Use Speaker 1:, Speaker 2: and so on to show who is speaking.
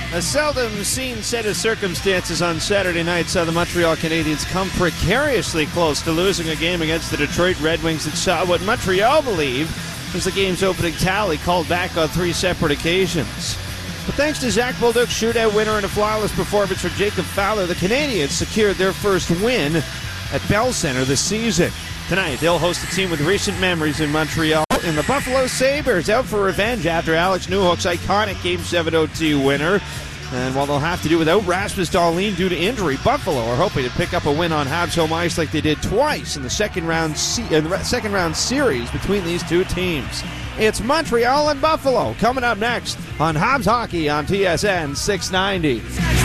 Speaker 1: A seldom seen set of circumstances on Saturday night saw the Montreal Canadiens come precariously close to losing a game against the Detroit Red Wings that saw what Montreal believed was the game's opening tally called back on 3 separate occasions. But thanks to Zach Bolduc's shootout winner and a flawless performance from Jacob Fowler, the Canadiens secured their first win at Bell Center this season. Tonight, they'll host a team with recent memories in Montreal in the Buffalo Sabres, out for revenge after Alex Newhook's iconic Game 7 OT winner. And while they'll have to do without Rasmus Dahlin due to injury, Buffalo are hoping to pick up a win on Habs home ice like they did twice in the second round series between these two teams. It's Montreal and Buffalo coming up next on Habs Hockey on TSN 690.